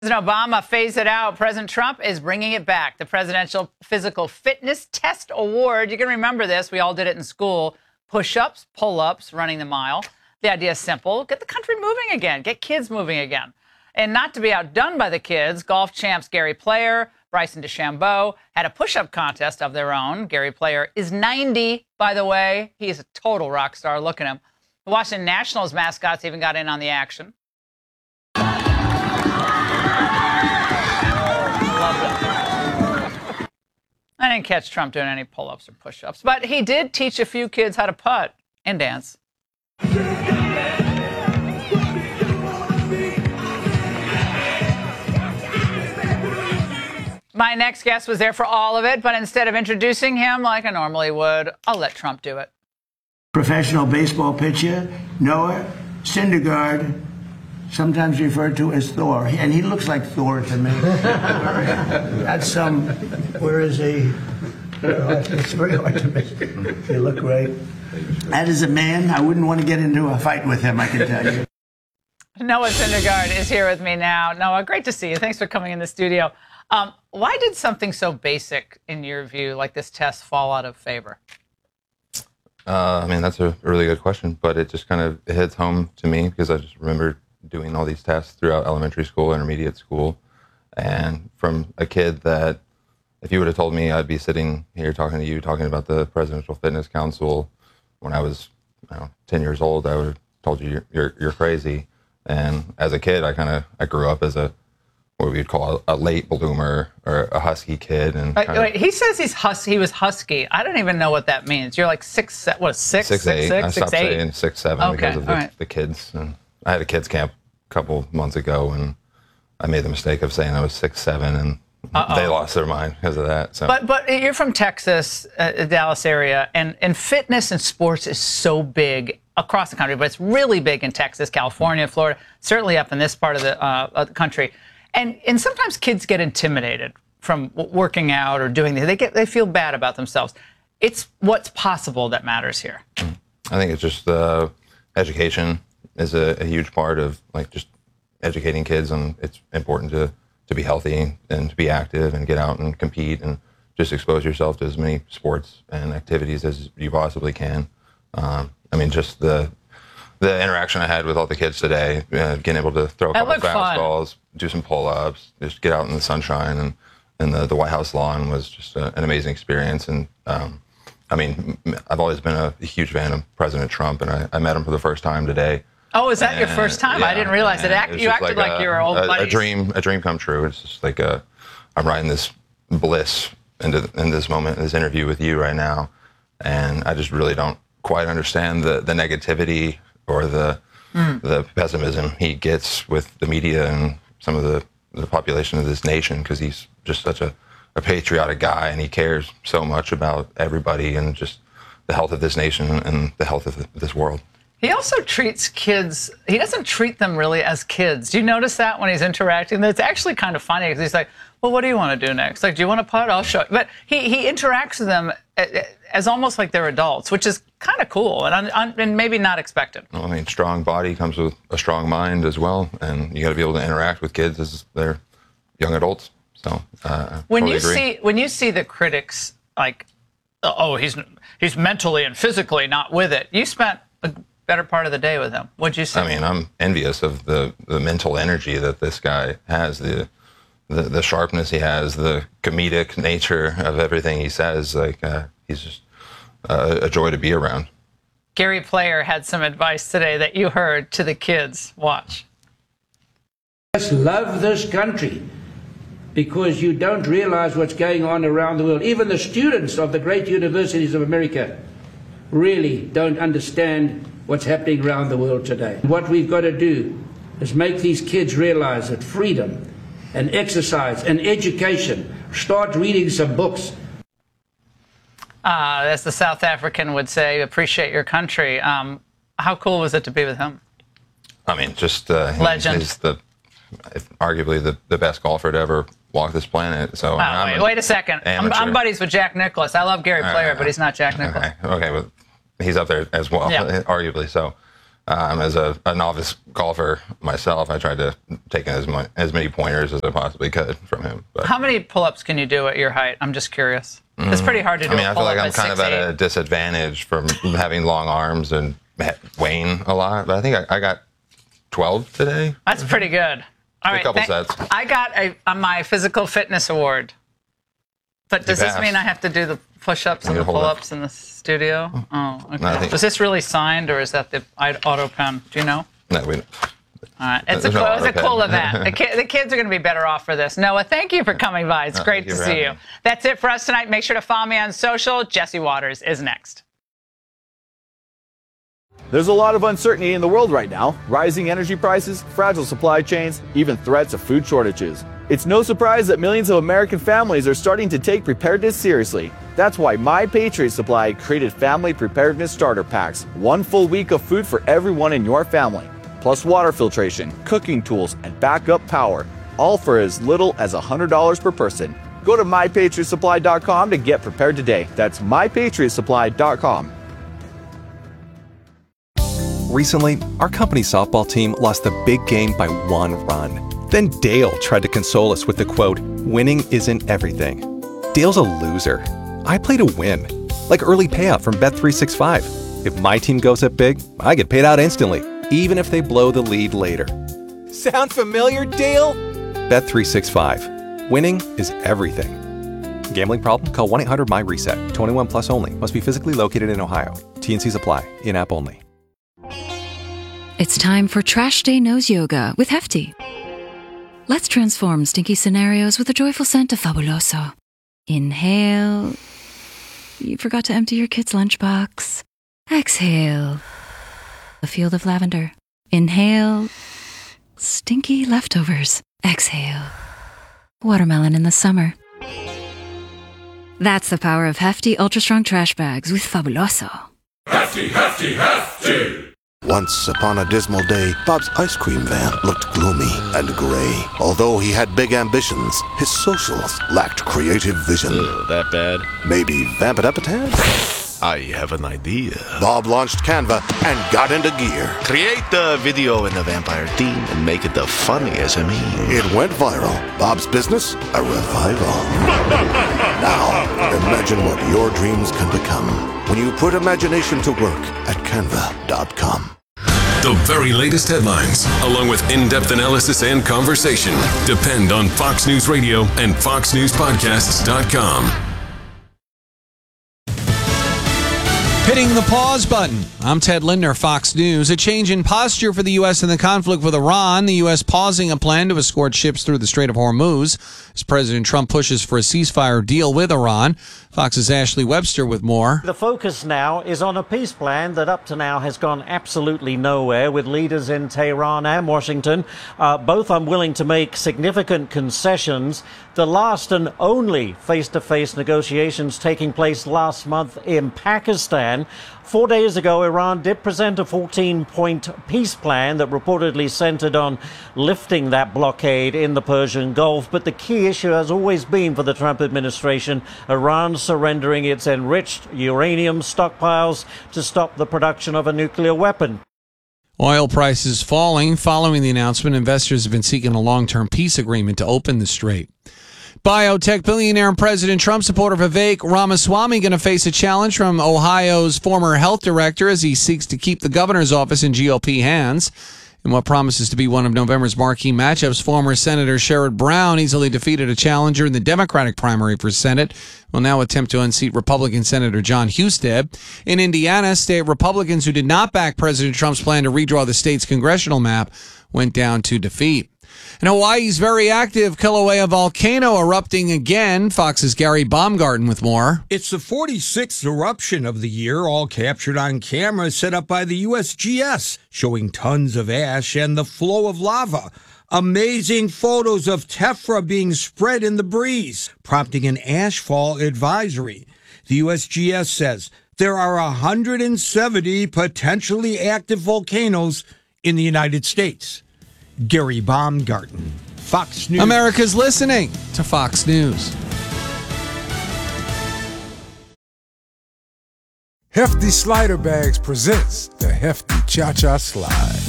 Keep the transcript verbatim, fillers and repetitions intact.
President Obama phased it out. President Trump is bringing it back. The Presidential Physical Fitness Test Award. You can remember this. We all did it in school. Push-ups, pull-ups, running the mile. The idea is simple. Get the country moving again. Get kids moving again. And not to be outdone by the kids, golf champs Gary Player, Bryson DeChambeau had a push-up contest of their own. Gary Player is ninety, by the way. He is a total rock star. Look at him. The Washington Nationals mascots even got in on the action. I didn't catch Trump doing any pull-ups or push-ups, but he did teach a few kids how to putt and dance. My next guest was there for all of it, but instead of introducing him like I normally would, I'll let Trump do it. Professional baseball pitcher, Noah Syndergaard, sometimes referred to as Thor, and he looks like Thor to me. That's some, um, where is he? It's very hard to make. They look great. That is a man, I wouldn't want to get into a fight with him, I can tell you. Noah Syndergaard is here with me now. Noah, great to see you. Thanks for coming in the studio. Um, why did something so basic, in your view, like this test, fall out of favor? Uh, I mean, that's a really good question, but it just kind of it hits home to me because I just remember doing all these tests throughout elementary school, intermediate school, and from a kid that, if you would have told me I'd be sitting here talking to you, talking about the Presidential Fitness Council when I was you know, ten years old, I would have told you you're, you're, you're crazy. And as a kid, I kind of I grew up as a what we'd call a, a late bloomer or a husky kid. And wait, wait, he says he's hus- he was husky. I don't even know what that means. You're like six, what, six, six, six, eight. six, I six, stopped eight? saying six, seven okay, because of the, right. the kids. And I had a kids camp a couple months ago, and I made the mistake of saying I was six, seven, and Uh-oh. They lost their mind because of that. So, but but you're from Texas, uh, Dallas area, and and fitness and sports is so big across the country, but it's really big in Texas, California, Florida, certainly up in this part of the, uh, of the country. And and sometimes kids get intimidated from working out or doing this. They get they feel bad about themselves. It's what's possible that matters here. I think it's just uh, education is a, a huge part of like just educating kids, and it's important to to be healthy and to be active and get out and compete and just expose yourself to as many sports and activities as you possibly can. Um, I mean, just the the interaction I had with all the kids today, uh, getting able to throw a couple of bounce balls, do some pull-ups, just get out in the sunshine and, and the, the White House lawn was just a, an amazing experience. And um, I mean, I've always been a, a huge fan of President Trump, and I, I met him for the first time today. Oh, is that and, your first time? Yeah, I didn't realize it. Act, it you acted like, like a, you were old a, buddies. A dream, a dream come true. It's just like a, I'm riding this bliss into in this moment, this interview with you right now, and I just really don't quite understand the the negativity or the mm. the pessimism he gets with the media and some of the, the population of this nation, because he's just such a, a patriotic guy, and he cares so much about everybody and just the health of this nation and the health of the, this world. He also treats kids, he doesn't treat them really as kids. Do you notice that when he's interacting? It's actually kind of funny because he's like, well, what do you want to do next? Like, do you want to putt? I'll show you. But he, he interacts with them as almost like they're adults, which is kind of cool and, un, and maybe not expected. Well, I mean, strong body comes with a strong mind as well, and you got to be able to interact with kids as they're young adults. So uh, when totally you agree. see when you see the critics like, oh, he's he's mentally and physically not with it. You spent a better part of the day with him. What'd you say? I mean, I'm envious of the, the mental energy that this guy has, the, the the sharpness he has, the comedic nature of everything he says. Like, uh, he's just uh, a joy to be around. Gary Player had some advice today that you heard to the kids. Watch. Just love this country, because you don't realize what's going on around the world. Even the students of the great universities of America really don't understand what's happening around the world today. What we've got to do is make these kids realize that freedom and exercise and education, start reading some books. Uh, as the South African would say, appreciate your country. Um, how cool was it to be with him? I mean, just uh, legend. He's the, arguably the, the best golfer to ever walk this planet. So oh, wait, a, wait a second. I'm, I'm buddies with Jack Nicklaus. I love Gary Player, right, but he's not Jack Nicklaus. Okay, okay, well, he's up there as well, yeah. arguably so. um, as a, a novice golfer myself, I tried to take as much, as many pointers as I possibly could from him. But, how many pull-ups can you do at your height? I'm just curious. Mm, it's pretty hard to do. I mean, a I feel like I'm at kind six, of at eight. a disadvantage from having long arms and weighing a lot. But I think I, I got twelve today. That's pretty good. All right, a couple th- sets. I got a, a my physical fitness award. But does this mean I have to do the push-ups and the pull-ups in the studio? Oh, okay. No, think, is this really signed, or is that the auto pen? Do you know? No, we. All right, it's a, no it's a cool event. The, ki- the kids are going to be better off for this. Noah, thank you for coming by. It's no, great to see you. Me. That's it for us tonight. Make sure to follow me on social. Jesse Waters is next. There's a lot of uncertainty in the world right now. Rising energy prices, fragile supply chains, even threats of food shortages. It's no surprise that millions of American families are starting to take preparedness seriously. That's why My Patriot Supply created Family Preparedness Starter Packs. One full week of food for everyone in your family. Plus water filtration, cooking tools, and backup power. All for as little as one hundred dollars per person. Go to my patriot supply dot com to get prepared today. That's my patriot supply dot com. Recently, our company softball team lost the big game by one run. Then Dale tried to console us with the quote, "Winning isn't everything." Dale's a loser. I play to win. Like early payout from Bet three sixty-five. If my team goes up big, I get paid out instantly, even if they blow the lead later. Sound familiar, Dale? Bet three sixty-five. Winning is everything. Gambling problem? Call one eight hundred M Y reset. twenty-one plus only. Must be physically located in Ohio. T and Cs apply. In-app only. It's time for Trash Day Nose Yoga with Hefty. Let's transform stinky scenarios with a joyful scent of Fabuloso. Inhale. You forgot to empty your kid's lunchbox. Exhale. A field of lavender. Inhale. Stinky leftovers. Exhale. Watermelon in the summer. That's the power of Hefty Ultra Strong Trash Bags with Fabuloso. Hefty, Hefty, Hefty! Once upon a dismal day, Bob's ice cream van looked gloomy and gray. Although he had big ambitions, his socials lacked creative vision. Ugh, that bad? Maybe vamp it up a tad? I have an idea. Bob launched Canva and got into gear. Create the video in the vampire theme and make it the funniest of me. It went viral. Bob's business, a revival. Now, imagine what your dreams can become when you put imagination to work at canva dot com. The very latest headlines, along with in-depth analysis and conversation, depend on Fox News Radio and fox news podcasts dot com. Hitting the pause button. I'm Ted Lindner, Fox News. A change in posture for the U S in the conflict with Iran. The U S pausing a plan to escort ships through the Strait of Hormuz as President Trump pushes for a ceasefire deal with Iran. Fox's Ashley Webster with more. The focus now is on a peace plan that up to now has gone absolutely nowhere, with leaders in Tehran and Washington uh, both unwilling to make significant concessions. The last and only face-to-face negotiations taking place last month in Pakistan. Four days ago, Iran did present a fourteen-point peace plan that reportedly centered on lifting that blockade in the Persian Gulf. But the key issue has always been for the Trump administration, Iran surrendering its enriched uranium stockpiles to stop the production of a nuclear weapon. Oil prices falling. Following the announcement, investors have been seeking a long-term peace agreement to open the strait. Biotech billionaire and President Trump supporter Vivek Ramaswamy going to face a challenge from Ohio's former health director as he seeks to keep the governor's office in G O P hands. In what promises to be one of November's marquee matchups, former Senator Sherrod Brown easily defeated a challenger in the Democratic primary for Senate, will now attempt to unseat Republican Senator John Husted. In Indiana, state Republicans who did not back President Trump's plan to redraw the state's congressional map went down to defeat. And Hawaii's very active Kilauea volcano erupting again. Fox's Gary Baumgarten with more. It's the forty-sixth eruption of the year, all captured on camera set up by the U S G S, showing tons of ash and the flow of lava. Amazing photos of tephra being spread in the breeze, prompting an ashfall advisory. The U S G S says there are one hundred seventy potentially active volcanoes in the United States. Gary Baumgarten, Fox News. America's listening to Fox News. Hefty Slider Bags presents the Hefty Cha-Cha Slide.